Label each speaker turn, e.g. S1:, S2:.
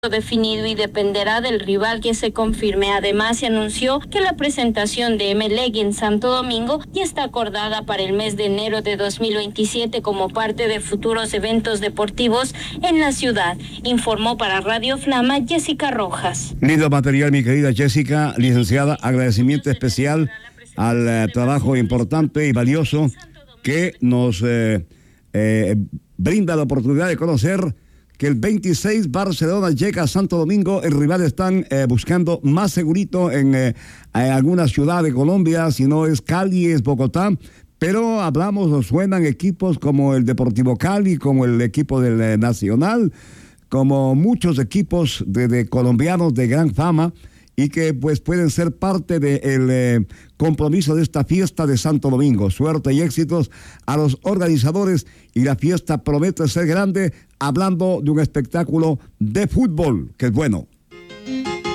S1: definido y dependerá del rival que se confirme. Además, se anunció que la presentación de Emelec en Santo Domingo ya está acordada para el mes de enero de 2027 como parte de futuros eventos deportivos en la ciudad. Informó para Radio Flama Jessica Rojas.
S2: Lindo material, mi querida Jessica, licenciada. Agradecimiento especial al trabajo importante y valioso que nos brinda la oportunidad de conocer que el 26 Barcelona llega a Santo Domingo. El rival están buscando más segurito en alguna ciudad de Colombia, si no es Cali, es Bogotá, pero hablamos o suenan equipos como el Deportivo Cali, como el equipo del Nacional, como muchos equipos de colombianos de gran fama y que pues pueden ser parte del compromiso de esta fiesta de Santo Domingo. Suerte y éxitos a los organizadores, y la fiesta promete ser grande, hablando de un espectáculo de fútbol que es bueno.